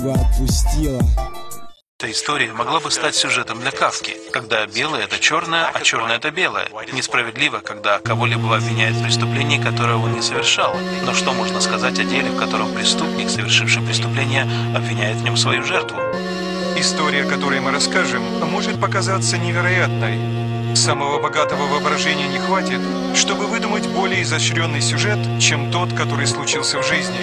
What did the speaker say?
отпустила. Эта история могла бы стать сюжетом для Кафки, когда белое — это черное, а черное — это белое. Несправедливо, когда кого-либо обвиняют в преступлении, которое он не совершал. Но что можно сказать о деле, в котором преступник, совершивший преступление, обвиняет в нем свою жертву? История, которую мы расскажем, может показаться невероятной. Самого богатого воображения не хватит, чтобы выдумать более изощренный сюжет, чем тот, который случился в жизни.